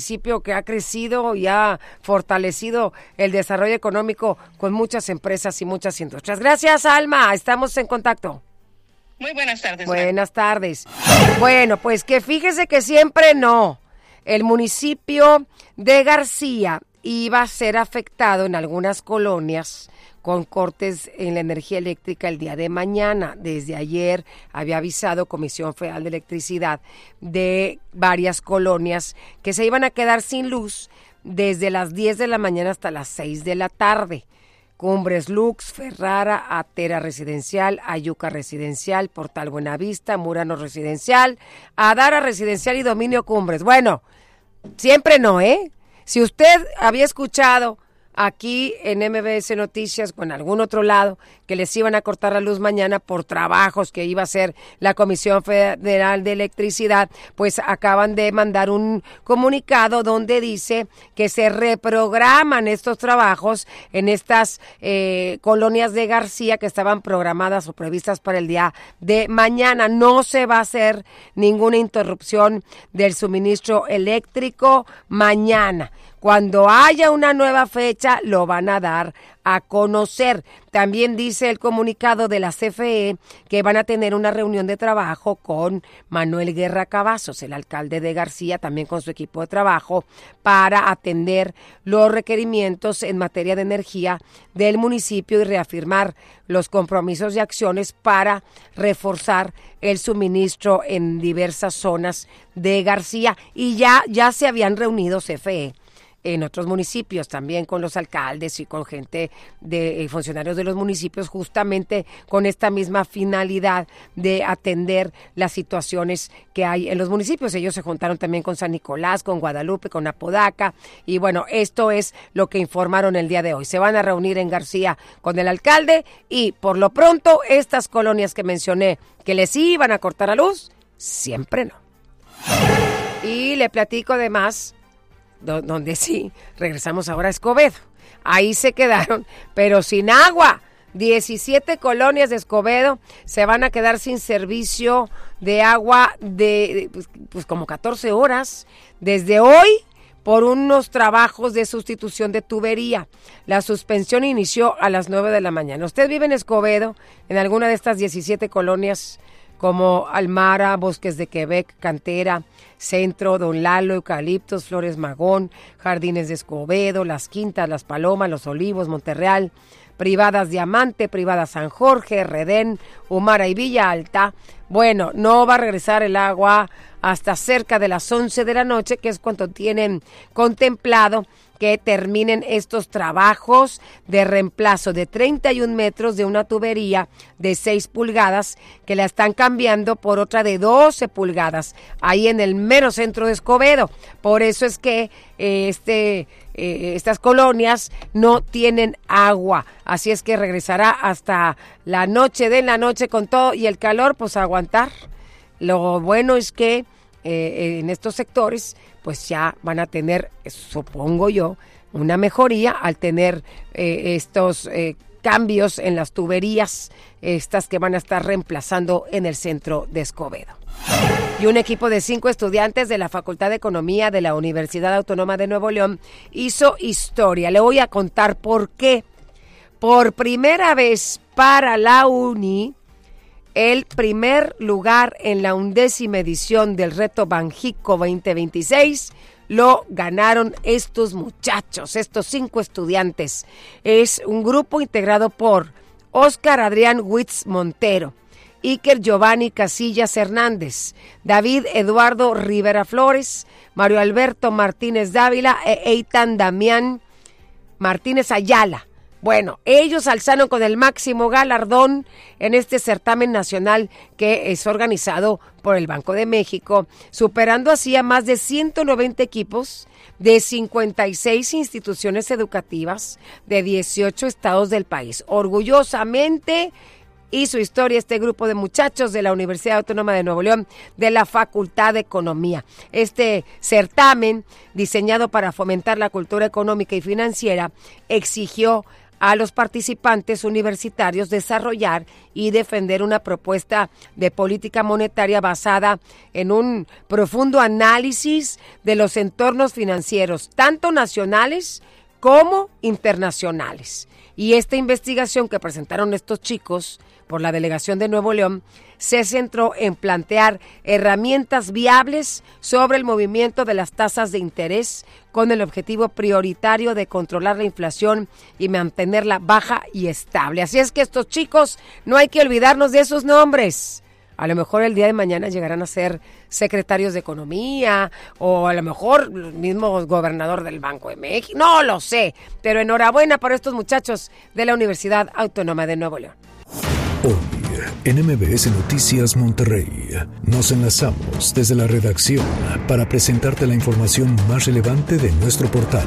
municipio que ha crecido y ha fortalecido el desarrollo económico con muchas empresas y muchas industrias. Gracias, Alma. Estamos en contacto. Muy buenas tardes. Buenas tardes. Bueno, pues que fíjese que siempre no. El municipio de García iba a ser afectado en algunas colonias con cortes en la energía eléctrica el día de mañana. Desde ayer había avisado Comisión Federal de Electricidad de varias colonias que se iban a quedar sin luz desde las 10 de la mañana hasta las 6 de la tarde. Cumbres Lux, Ferrara, Atera Residencial, Ayuca Residencial, Portal Buenavista, Murano Residencial, Adara Residencial y Dominio Cumbres. Bueno, siempre no, ¿eh? Si usted había escuchado aquí en MBS Noticias o en algún otro lado que les iban a cortar la luz mañana por trabajos que iba a hacer la Comisión Federal de Electricidad, pues acaban de mandar un comunicado donde dice que se reprograman estos trabajos en estas colonias de García que estaban programadas o previstas para el día de mañana. No se va a hacer ninguna interrupción del suministro eléctrico mañana. Cuando haya una nueva fecha, lo van a dar a conocer. También dice el comunicado de la CFE que van a tener una reunión de trabajo con Manuel Guerra Cavazos, el alcalde de García, también con su equipo de trabajo, para atender los requerimientos en materia de energía del municipio y reafirmar los compromisos y acciones para reforzar el suministro en diversas zonas de García. Y ya se habían reunido CFE en otros municipios, también con los alcaldes y con gente de funcionarios de los municipios, justamente con esta misma finalidad de atender las situaciones que hay en los municipios. Ellos se juntaron también con San Nicolás, con Guadalupe, con Apodaca, y bueno, esto es lo que informaron el día de hoy. Se van a reunir en García con el alcalde y por lo pronto estas colonias que mencioné que les iban a cortar la luz, siempre no. Y le platico además donde sí, regresamos ahora a Escobedo. Ahí se quedaron, pero sin agua. 17 colonias de Escobedo se van a quedar sin servicio de agua de pues como 14 horas desde hoy por unos trabajos de sustitución de tubería. La suspensión inició a las 9 de la mañana. ¿Usted vive en Escobedo, en alguna de estas 17 colonias como Almara, Bosques de Quebec, Cantera, Centro, Don Lalo, Eucaliptos, Flores Magón, Jardines de Escobedo, Las Quintas, Las Palomas, Los Olivos, Monterreal, Privadas Diamante, Privadas San Jorge, Redén, Humara y Villa Alta? Bueno, no va a regresar el agua hasta cerca de las 11 de la noche, que es cuando tienen contemplado que terminen estos trabajos de reemplazo de 31 metros de una tubería de 6 pulgadas que la están cambiando por otra de 12 pulgadas ahí en el mero centro de Escobedo. Por eso es que estas colonias no tienen agua, así es que regresará hasta la noche de la noche con todo y el calor, pues a aguantar. Lo bueno es que en estos sectores pues ya van a tener, supongo yo, una mejoría al tener estos cambios en las tuberías, estas que van a estar reemplazando en el centro de Escobedo. Y un equipo de 5 estudiantes de la Facultad de Economía de la Universidad Autónoma de Nuevo León hizo historia. Le voy a contar por qué. Por primera vez para la UNI, el primer lugar en la 11ª edición del Reto Banjico 2026 lo ganaron estos muchachos, estos 5 estudiantes. Es un grupo integrado por Óscar Adrián Witz Montero, Iker Giovanni Casillas Hernández, David Eduardo Rivera Flores, Mario Alberto Martínez Dávila e Eitan Damián Martínez Ayala. Bueno, ellos alzaron con el máximo galardón en este certamen nacional que es organizado por el Banco de México, superando así a más de 190 equipos de 56 instituciones educativas de 18 estados del país. Orgullosamente hizo historia este grupo de muchachos de la Universidad Autónoma de Nuevo León, de la Facultad de Economía. Este certamen, diseñado para fomentar la cultura económica y financiera, exigió a los participantes universitarios desarrollar y defender una propuesta de política monetaria basada en un profundo análisis de los entornos financieros, tanto nacionales como internacionales. Y esta investigación que presentaron estos chicos por la Delegación de Nuevo León se centró en plantear herramientas viables sobre el movimiento de las tasas de interés con el objetivo prioritario de controlar la inflación y mantenerla baja y estable. Así es que estos chicos, no hay que olvidarnos de esos nombres. A lo mejor el día de mañana llegarán a ser secretarios de Economía o a lo mejor el mismo gobernador del Banco de México. No lo sé, pero enhorabuena para estos muchachos de la Universidad Autónoma de Nuevo León. Hoy, en MBS Noticias Monterrey, nos enlazamos desde la redacción para presentarte la información más relevante de nuestro portal.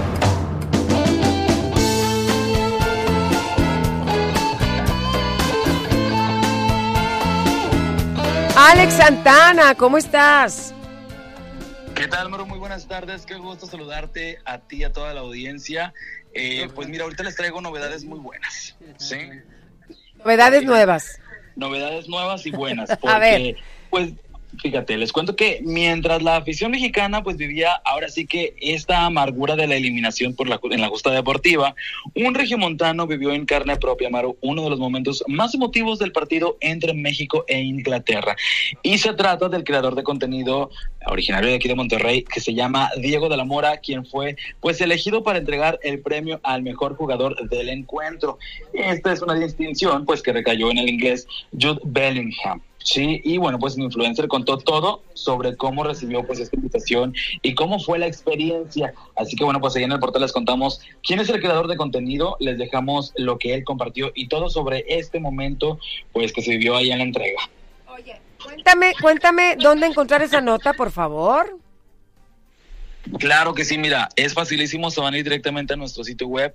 Alex Santana, ¿cómo estás? ¿Qué tal, Maro? Muy buenas tardes, qué gusto saludarte a ti y a toda la audiencia. Pues mira, ahorita les traigo novedades muy buenas, ¿sí? Novedades nuevas. Novedades nuevas y buenas, porque, a ver. Pues, fíjate, les cuento que mientras la afición mexicana pues vivía ahora sí que esta amargura de la eliminación en la justa deportiva, un regiomontano vivió en carne propia, Maru, uno de los momentos más emotivos del partido entre México e Inglaterra. Y se trata del creador de contenido originario de aquí de Monterrey, que se llama Diego de la Mora, quien fue pues elegido para entregar el premio al mejor jugador del encuentro. Esta es una distinción pues que recayó en el inglés Jude Bellingham. Sí, y bueno, pues mi influencer contó todo sobre cómo recibió pues esta invitación y cómo fue la experiencia. Así que bueno, pues ahí en el portal les contamos quién es el creador de contenido, les dejamos lo que él compartió y todo sobre este momento pues que se vivió ahí en la entrega. Oye, cuéntame dónde encontrar esa nota, por favor. Claro que sí, mira, es facilísimo, se van a ir directamente a nuestro sitio web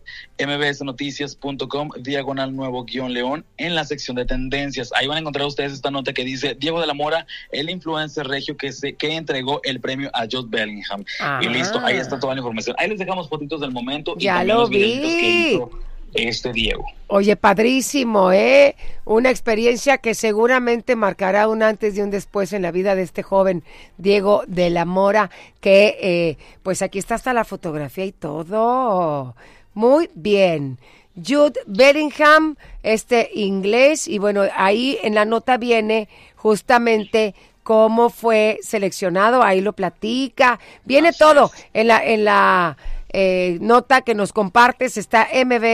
mbsnoticias.com/nuevo-león en la sección de tendencias. Ahí van a encontrar ustedes esta nota que dice Diego de la Mora, el influencer regio que entregó el premio a Jude Bellingham. Y listo, ahí está toda la información. Ahí les dejamos fotitos del momento y ya también lo los videitos vi. que hizo Diego. Oye, padrísimo, una experiencia que seguramente marcará un antes y un después en la vida de este joven Diego de la Mora, que pues aquí está hasta la fotografía y todo. Muy bien. Jude Bellingham, inglés, y bueno, ahí en la nota viene justamente cómo fue seleccionado, ahí lo platica, viene todo en la nota que nos compartes, está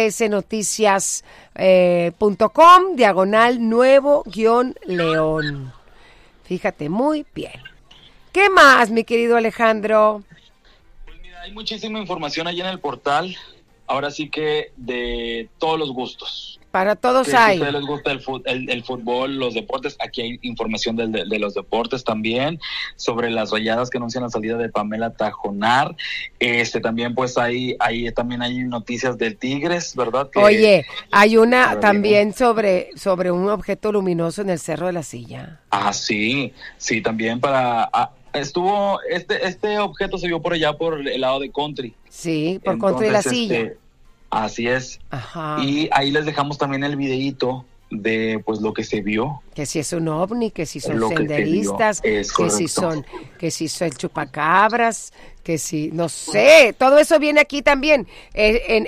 mbsnoticias.com/nuevo-león. Fíjate, muy bien. ¿Qué más, mi querido Alejandro? Pues mira, hay muchísima información allí en el portal, ahora sí que de todos los gustos. Para todos Si hay. a ustedes les gusta el fútbol, los deportes, aquí hay información de los deportes también, sobre las rayadas que anuncian la salida de Pamela Tajonar. También pues hay también hay noticias del Tigres, ¿verdad? Oye, hay una también sobre un objeto luminoso en el Cerro de la Silla. Ah, sí, también estuvo, este objeto se vio por allá por el lado de Country. Sí, por Country y la Silla. Así es. Ajá. Y ahí les dejamos también el videíto de pues lo que se vio. Que si es un ovni, que si son Lo senderistas, que si son el chupacabras, que si, no sé, todo eso viene aquí también en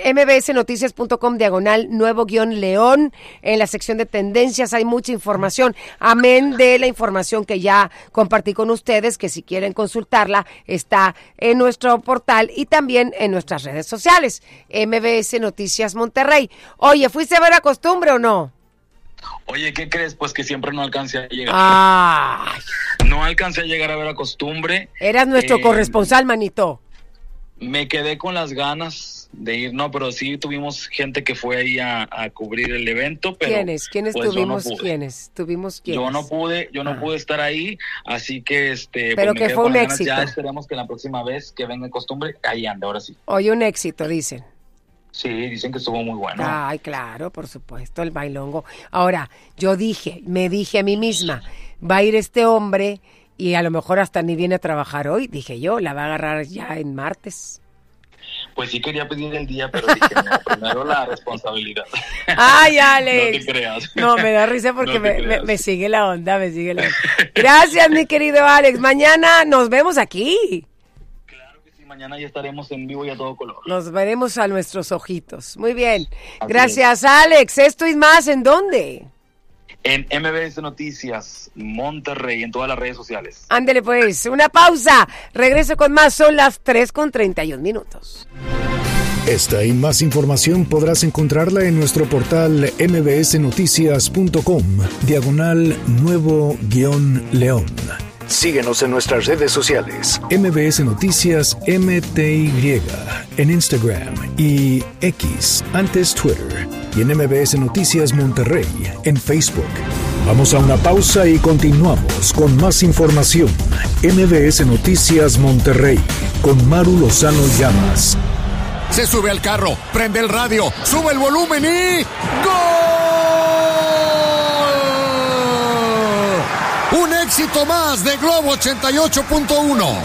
mbsnoticias.com/nuevo-león, en la sección de tendencias hay mucha información, amén de la información que ya compartí con ustedes, que si quieren consultarla está en nuestro portal y también en nuestras redes sociales, MBS Noticias Monterrey. Oye, ¿fuiste a ver a Costumbre o no? Oye, ¿qué crees? Pues que siempre no alcancé a llegar. ¡Ay! No alcancé a llegar a ver a Costumbre. Eras nuestro corresponsal, manito. Me quedé con las ganas de ir, no, pero sí tuvimos gente que fue ahí a cubrir el evento. Pero, ¿Quiénes pues, tuvimos? ¿Quiénes? Yo no pude estar ahí, así que pero pues que fue un éxito. Ya esperemos que la próxima vez que venga Costumbre, ahí ande, ahora sí. Oye, un éxito, dicen. Sí, dicen que estuvo muy bueno. Ay, claro, por supuesto, el bailongo. Ahora, me dije a mí misma, va a ir este hombre y a lo mejor hasta ni viene a trabajar hoy, dije yo, la va a agarrar ya en martes. Pues sí quería pedir el día, pero dije, no, primero la responsabilidad. Ay, Alex. No te creas. No, me da risa porque me sigue la onda, Gracias, mi querido Alex. Mañana nos vemos aquí. Claro que sí, mañana ya estaremos en vivo y a todo color. Nos veremos a nuestros ojitos. Muy bien. Gracias, Alex. Esto y más, ¿en dónde? En MBS Noticias Monterrey, en todas las redes sociales. Ándele pues, una pausa. Regreso con más, son las 3:31. Esta y más información podrás encontrarla en nuestro portal mbsnoticias.com/nuevo-león. Síguenos en nuestras redes sociales, MBS Noticias MTY, en Instagram y X, antes Twitter, y en MBS Noticias Monterrey, en Facebook. Vamos a una pausa y continuamos con más información. MBS Noticias Monterrey, con Maru Lozano Llamas. Se sube al carro, prende el radio, sube el volumen y ¡gol! Un éxito más de Globo 88.1.